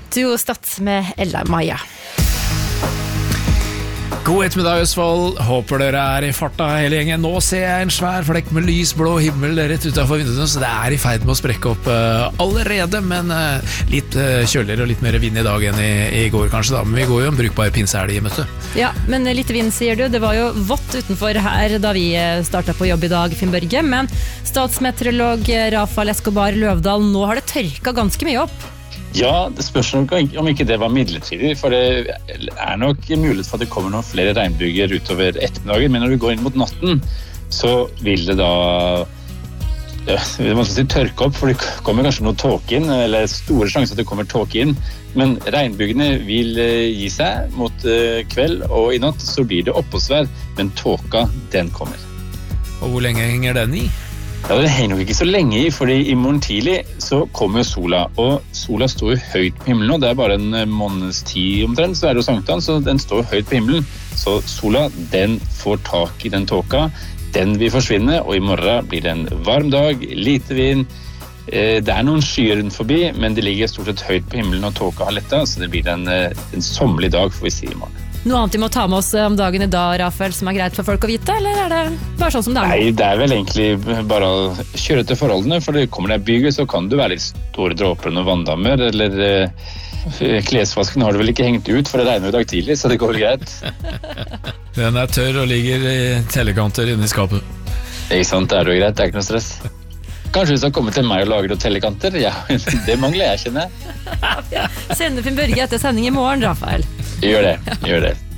Du har stått med Ella Maja. God ettermiddag, Østfold. Håper dere er i farta hele gjengen. Nå ser jeg en svær flekk med lysblå himmel rett utenfor vinduene, så det er i ferd med å sprekke opp allerede, men litt kjøligere og litt mer vind i dag enn i går kanskje da. Men vi går jo en brukbar pinsehelg i møte. Ja, men litt vind sier du. Det var jo vått utenfor her da vi startet på jobb i dag, Finn Børge, men statsmeteorolog Rafael Escobar Løvdahl, nå har det tørka ganske mye opp. Ja, det spørs nok om ikke det var midlertidig, for det er nok mulighet for at det kommer noen flere regnbyger utover ettermiddagen, men når du går inn mot natten, så vil det da vi må si tørke opp, for det kommer kanskje noe tåke inn, eller store sjanser at det kommer tåke inn, men regnbygene vil gi seg mot kveld, og i natt så blir det oppholdsvær, men tåka, den kommer. Og hvor lenge henger den i? Ja, det henger nok ikke så lenge i, fordi i morgen tidlig så kommer sola, og sola står jo høyt på himmelen nå, det er bare en måneds tid omtrent, så er det jo sankthans, så den står høyt på himmelen, så sola, den får tak i den tåka, den vil forsvinne, og i morgen blir det en varm dag, lite vind, det er noen skyer rundt forbi, men det ligger stort sett høyt på himmelen, og tåka har lettet, så det blir en sommerlig dag, får vi si i morgen. Noe annet vi må ta med oss om dagen i dag, Rafael, som er greit for folk å vite, eller er det bare sånn som det er? Nei, det er vel egentlig bare å kjøre til forholdene, for det kommer deg bygget, så kan det være litt store dråper og vanndammer, eller klesvasken har du vel ikke hengt ut, for det regner jo i dag tidlig, så det går vel greit. Den er tørr og ligger i tellekanter inne i skapet. Ikke sant, det er jo greit, det er ikke noe stress. Kanskje hvis du har kommet til meg og lager noen tellekanter? Ja, det mangler jeg, kjenner jeg. Sender Finn Børge etter sending i morgen, Rafael. Gjør det.